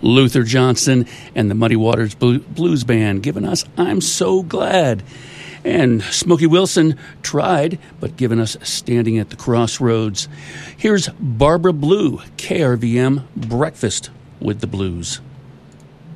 Luther Johnson and the Muddy Waters Blues Band giving us I'm So Glad. And Smokey Wilson tried, but giving us Standing at the Crossroads. Here's Barbara Blue, KRVM Breakfast with the Blues.